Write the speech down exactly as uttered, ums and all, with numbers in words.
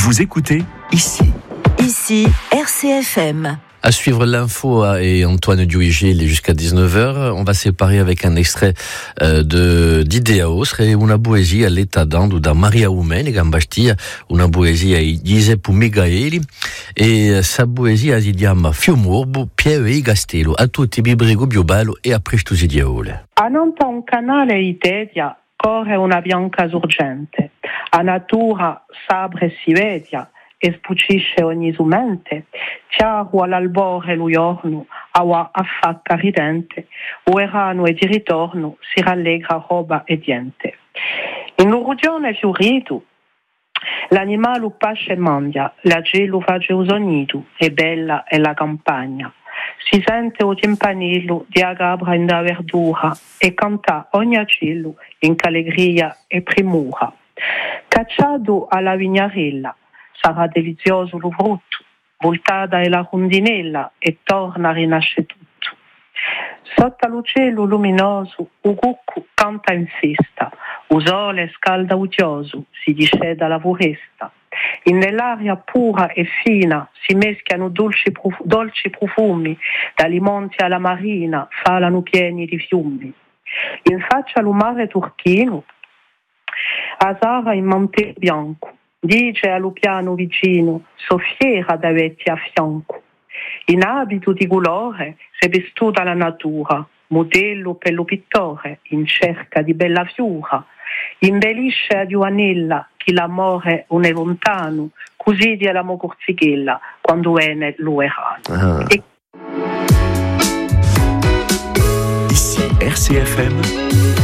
Vous écoutez ici. Ici, R C F M. À suivre l'info et Antoine Duigé, il est jusqu'à dix-neuf heures. On va séparer avec un extrait euh, de d'Ideaos, una poesia all'età d'Ando da Maria Umeni, Gambastia, una poesia di Giuseppe Migaeli, e sa poesia si chiama Fiumorbo, Pieve e Castello. A tutti vi prego più bello e a presto si diaole. A nonta un canale Itedia corre una bianca sorgente, a natura sabre si vedia, e spucisce ogni sumente, chiaro all'albore lo giorno, aua affacca ridente, uerano e di ritorno si rallegra roba e diente. In l'urugione fiorito, l'animale pasce e mangia, la gelo face usonido, e bella è la campagna. Si sente o timpanillo di agabra in da verdura, e canta ogni acillo in callegria e primura. Cacciado alla vignarella, sarà delizioso lo frutto, voltata è la rondinella e torna a rinasce tutto. Sotto lo cielo luminoso, un cucco canta in festa, o sole scalda udioso, si disceda la foresta. E nell'aria pura e fina si meschiano dolci, prof- dolci profumi, dai monti alla marina falano pieni di fiumi. In faccia al mare turchino, Asara in mantello bianco, dice allo piano vicino, soffiera d'avetti a fianco. In abito di colore si è vestuta la natura, modello per lo pittore, in cerca di bella fiura. Imbellisce a Giovanella chi l'amore non è lontano, così di l'amo corzighella quando è nello erano. Ah. E... Ici R C F M.